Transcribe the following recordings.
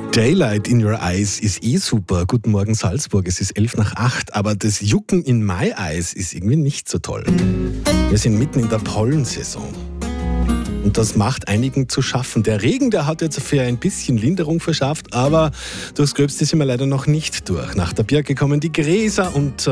Daylight in your eyes ist super. Guten Morgen Salzburg, es ist 7:11, aber das Jucken in my eyes ist irgendwie nicht so toll. Wir sind mitten in der Pollensaison. Und das macht einigen zu schaffen. Der Regen, der hat jetzt für ein bisschen Linderung verschafft, aber durchs Gröbste sind wir leider noch nicht durch. Nach der Birke kommen die Gräser und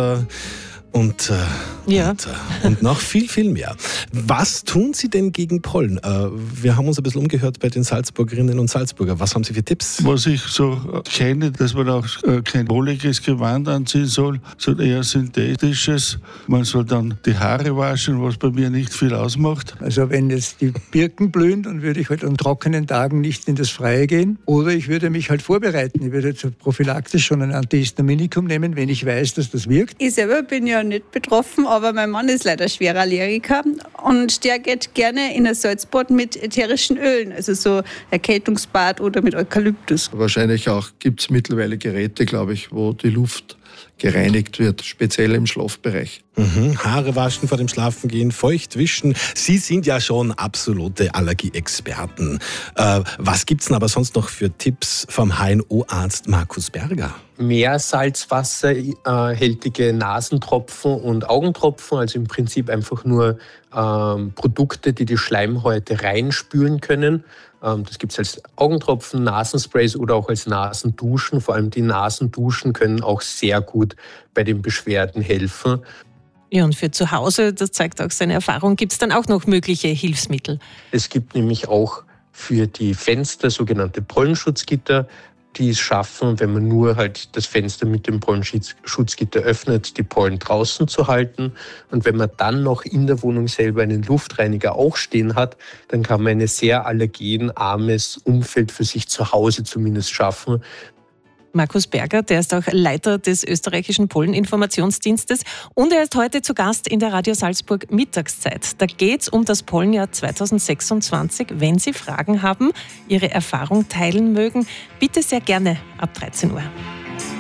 noch viel, viel mehr. Was tun Sie denn gegen Pollen? Wir haben uns ein bisschen umgehört bei den Salzburgerinnen und Salzburger. Was haben Sie für Tipps? Was ich so kenne, dass man auch kein wohliges Gewand anziehen soll, sondern eher synthetisches. Man soll dann die Haare waschen, was bei mir nicht viel ausmacht. Also wenn jetzt die Birken blühen, dann würde ich halt an trockenen Tagen nicht in das Freie gehen. Oder ich würde mich halt vorbereiten. Ich würde jetzt prophylaktisch schon ein Antihistaminikum nehmen, wenn ich weiß, dass das wirkt. Ich selber bin ja nicht betroffen, aber mein Mann ist leider schwerer Allergiker und der geht gerne in ein Salzbad mit ätherischen Ölen, also so Erkältungsbad oder mit Eukalyptus. Wahrscheinlich auch gibt es mittlerweile Geräte, glaube ich, wo die Luft gereinigt wird, speziell im Schlafbereich. Haare waschen vor dem Schlafengehen, feucht wischen. Sie sind ja schon absolute Allergieexperten. Was gibt's denn aber sonst noch für Tipps vom HNO-Arzt Markus Berger? Meersalzwasserhältige Nasentropfen und Augentropfen, also im Prinzip einfach nur Produkte, die die Schleimhäute reinspülen können. Das gibt es als Augentropfen, Nasensprays oder auch als Nasenduschen. Vor allem die Nasenduschen können auch sehr gut bei den Beschwerden helfen. Ja, und für zu Hause, das zeigt auch seine Erfahrung, gibt es dann auch noch mögliche Hilfsmittel? Es gibt nämlich auch für die Fenster sogenannte Pollenschutzgitter, die es schaffen, wenn man nur halt das Fenster mit dem Pollenschutzgitter öffnet, die Pollen draußen zu halten. Und wenn man dann noch in der Wohnung selber einen Luftreiniger auch stehen hat, dann kann man ein sehr allergenarmes Umfeld für sich zu Hause zumindest schaffen. Markus Berger, der ist auch Leiter des österreichischen Polleninformationsdienstes und er ist heute zu Gast in der Radio Salzburg Mittagszeit. Da geht es um das Pollenjahr 2026. Wenn Sie Fragen haben, Ihre Erfahrung teilen mögen, bitte sehr gerne ab 13 Uhr.